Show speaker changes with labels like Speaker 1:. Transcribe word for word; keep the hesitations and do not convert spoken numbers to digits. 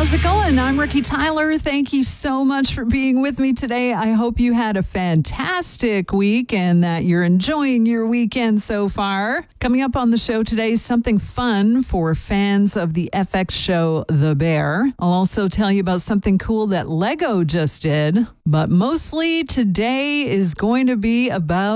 Speaker 1: How's it going? I'm Ricky Tyler. Thank you so much for being with me today. I hope you had a fantastic week and that you're enjoying your weekend so far. Coming up on the show today, something fun for fans of the F X show The Bear. I'll also tell you about something cool that Lego just did, but mostly today is going to be about